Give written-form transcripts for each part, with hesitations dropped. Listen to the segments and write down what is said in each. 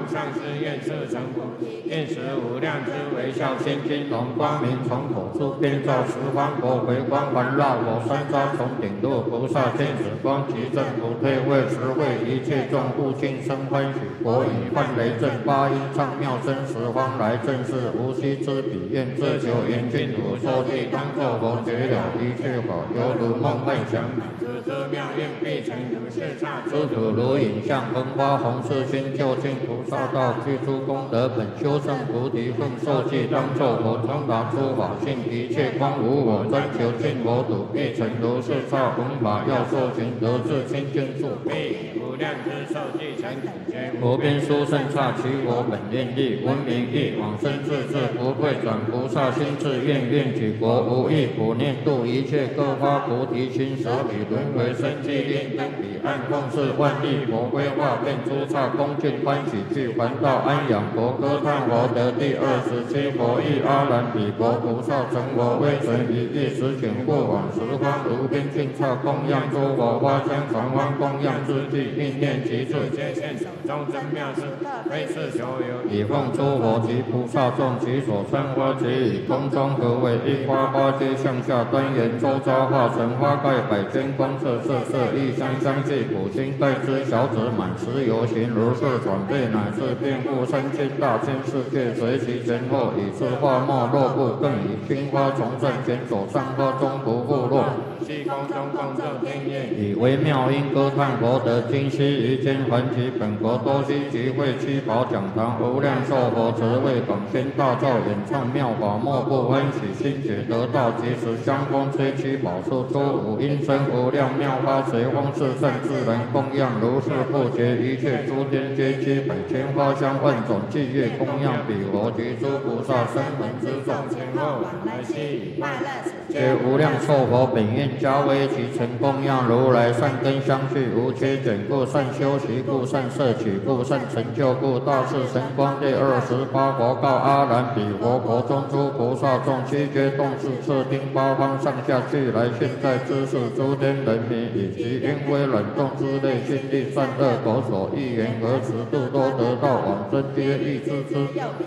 上师愿摄成佛，愿使无量之微笑现金龙光明从口出，遍照十方国，回光环绕我三匝从顶落菩萨见此光，即正不退，为实会一切众悟尽生欢喜。国语梵雷震八音唱妙声，十方来正是无息之彼，愿自求严净土，说地当作佛，觉了一切法，犹如梦幻想。此妙愿必成如是刹，诸土如影像，风花红世心，究竟菩萨道，具诸功德本，修正菩提分，受记当作佛，通达诸法性，一切光无我，专求尽我土，必成如是刹。弘法要受行，得自清净处，必无量之受记成等觉。无边殊胜刹，其我本愿力，闻名义，往生自治，不会转菩萨心智，愿举国无异苦，念度一切各发菩提心，舍彼轮回生机，令登彼岸，奉事万亿佛规划，遍诸刹恭敬欢喜，具还道安养佛，歌叹佛得第27佛意，阿难彼国菩萨成佛，威神一意实请过往十方如边境刹，供养诸佛花香常欢，供养之际，应念其罪，皆现手中真妙事，非是求有，以奉诸佛及菩萨众，其所参花皆以空中合为一花，花皆向下端严，周遭化成花盖百千光，色色色异香香气，普心待之小子满十游行，如是转变，乃至遍覆3000大千世界，随其前后，以是花没落不，更以青花从正前手上花中不复落，虚空中共振天乐，以微妙音歌叹佛得今昔于间，还其本国多悉集会七宝讲堂，无量寿佛慈为广宣大造，演唱妙法，莫不欢喜心解得道，即时香风吹七宝树，诸五音声无量妙法，随风四圣自然供养，如是不绝，一切诸天皆七百千花香万种伎乐供养彼佛及诸菩萨声闻之众，前后往来悉以拜乐，皆无量寿佛本愿加为其成供养，如来善根相续，无缺减故，善修习故，善摄取故，善成就故，大士神光第28佛告阿难彼佛，国中诸菩萨众，七觉动识摄听八方上下俱来，现在知识诸天人民，以及因为冷冻之类，心力善恶口所欲言何时度多得道，往生皆欲知之。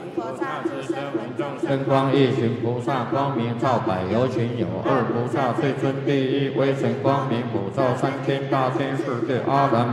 真光一行菩萨，光明照百有情有二菩萨，最尊第一，威神光明普照3000大千世界，阿难